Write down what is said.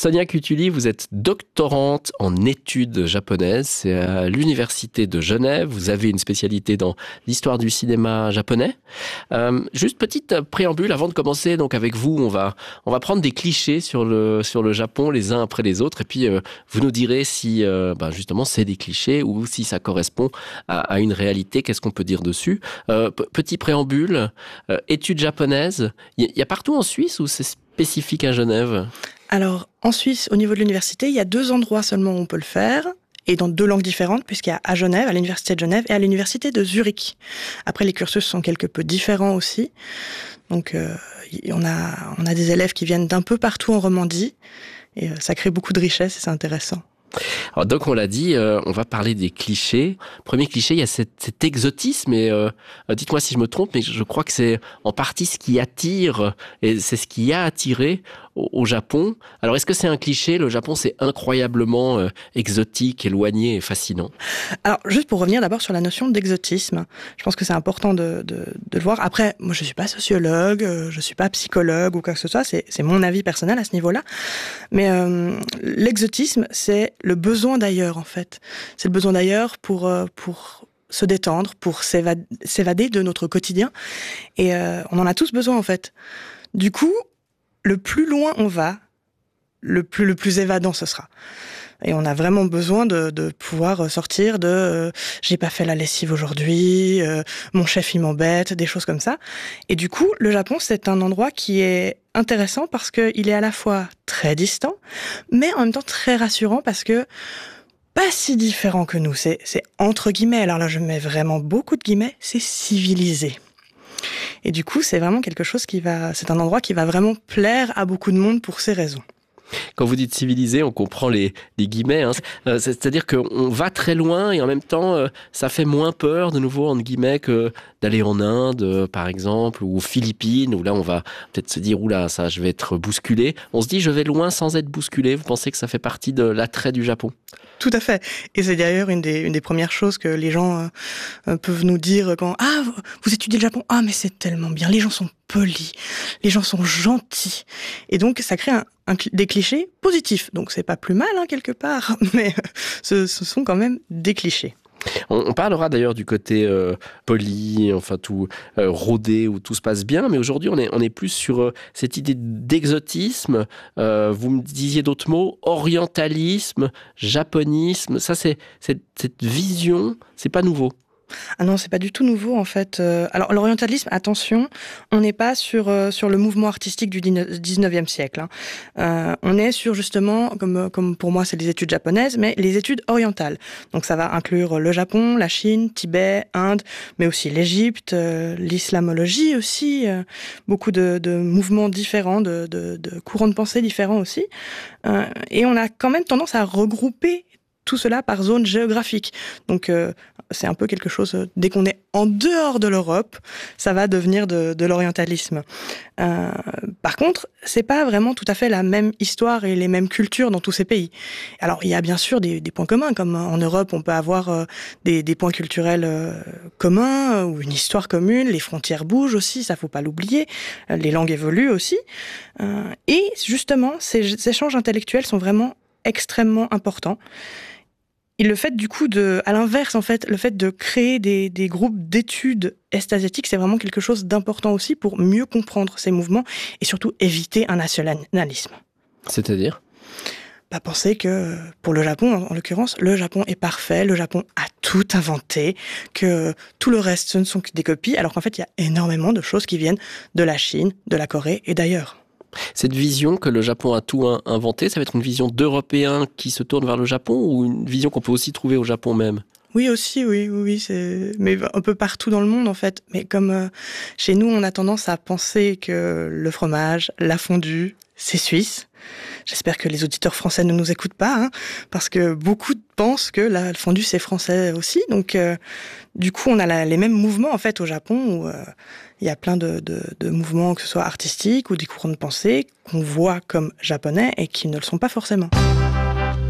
Sonia Cutuli, vous êtes doctorante en études japonaises. C'est à l'Université de Genève. Vous avez une spécialité dans l'histoire du cinéma japonais. Juste petite préambule avant de commencer. Donc avec vous, on va prendre des clichés sur le Japon les uns après les autres. Et puis vous nous direz si justement c'est des clichés ou si ça correspond à une réalité. Qu'est-ce qu'on peut dire dessus? Petit préambule. Études japonaises. Il y a partout en Suisse ou c'est spécifique à Genève? Alors, en Suisse, au niveau de l'université, il y a 2 endroits seulement où on peut le faire, et dans 2 langues différentes, puisqu'il y a à Genève, à l'université de Genève, et à l'université de Zurich. Après, les cursus sont quelque peu différents aussi. Donc, on a des élèves qui viennent d'un peu partout en Romandie, et ça crée beaucoup de richesse, et c'est intéressant. Alors donc on l'a dit, on va parler des clichés. Premier cliché, il y a cet exotisme et dites-moi si je me trompe, mais je crois que c'est en partie ce qui attire et c'est ce qui a attiré au Japon. Alors est-ce que c'est un cliché? Le Japon, c'est incroyablement exotique, éloigné et fascinant. Alors juste pour revenir d'abord sur la notion d'exotisme, je pense que c'est important de le voir. Après, moi je suis pas sociologue, je suis pas psychologue ou quoi que ce soit, c'est mon avis personnel à ce niveau-là. Mais l'exotisme, c'est le besoin d'ailleurs, en fait. C'est le besoin d'ailleurs pour se détendre, pour s'évader de notre quotidien. Et on en a tous besoin, en fait. Du coup, le plus loin on va, le plus évadant ce sera. Et on a vraiment besoin de pouvoir sortir j'ai pas fait la lessive aujourd'hui, mon chef il m'embête, des choses comme ça. Et du coup, le Japon, c'est un endroit qui est intéressant parce qu'il est à la fois très distant, mais en même temps très rassurant parce que pas si différent que nous. C'est entre guillemets, alors là je mets vraiment beaucoup de guillemets, c'est civilisé. Et du coup, c'est vraiment quelque chose c'est un endroit qui va vraiment plaire à beaucoup de monde pour ces raisons. Quand vous dites civilisé, on comprend les guillemets. Hein. C'est-à-dire qu'on va très loin et en même temps, ça fait moins peur, de nouveau, entre guillemets, que d'aller en Inde, par exemple, ou aux Philippines, où là, on va peut-être se dire, oula, ça, je vais être bousculé. On se dit, je vais loin sans être bousculé. Vous pensez que ça fait partie de l'attrait du Japon? Tout à fait. Et c'est d'ailleurs une des premières choses que les gens peuvent nous dire quand vous étudiez le Japon, mais c'est tellement bien, les gens sont polis, les gens sont gentils. Et donc ça crée des clichés positifs. Donc c'est pas plus mal quelque part, mais ce sont quand même des clichés. On parlera d'ailleurs du côté poli, enfin tout rodé, où tout se passe bien, mais aujourd'hui on est plus sur cette idée d'exotisme. Vous me disiez d'autres mots, orientalisme, japonisme. Ça, c'est cette vision, c'est pas nouveau. Ah non, c'est pas du tout nouveau en fait. Alors l'orientalisme, attention, on n'est pas sur le mouvement artistique du 19e siècle. On est sur justement, comme pour moi c'est les études japonaises, mais les études orientales. Donc ça va inclure le Japon, la Chine, Tibet, Inde, mais aussi l'Égypte, l'islamologie aussi, beaucoup de mouvements différents, de courants de pensée différents aussi. Et on a quand même tendance à regrouper tout cela par zone géographique. Donc c'est un peu quelque chose, dès qu'on est en dehors de l'Europe, ça va devenir de l'orientalisme. Par contre, c'est pas vraiment tout à fait la même histoire et les mêmes cultures dans tous ces pays. Alors il y a bien sûr des points communs, comme en Europe on peut avoir des points culturels communs, ou une histoire commune, les frontières bougent aussi, ça faut pas l'oublier, les langues évoluent aussi. Et justement, ces échanges intellectuels sont vraiment extrêmement importants. Et le fait, du coup, à l'inverse, en fait, le fait de créer des groupes d'études est-asiatiques, c'est vraiment quelque chose d'important aussi pour mieux comprendre ces mouvements et surtout éviter un nationalisme. C'est-à-dire ? Penser que, pour le Japon, en l'occurrence, le Japon est parfait, le Japon a tout inventé, que tout le reste, ce ne sont que des copies, alors qu'en fait, il y a énormément de choses qui viennent de la Chine, de la Corée et d'ailleurs. Cette vision que le Japon a tout inventé, ça va être une vision d'Européens qui se tournent vers le Japon ou une vision qu'on peut aussi trouver au Japon même? Oui, aussi, oui, mais un peu partout dans le monde, en fait. Mais comme chez nous, on a tendance à penser que le fromage, la fondue, c'est suisse. J'espère que les auditeurs français ne nous écoutent pas, parce que beaucoup pensent que la fondue, c'est français aussi. Donc, du coup, on a les mêmes mouvements, en fait, au Japon, où il y a plein de mouvements, que ce soit artistiques ou des courants de pensée, qu'on voit comme japonais et qui ne le sont pas forcément.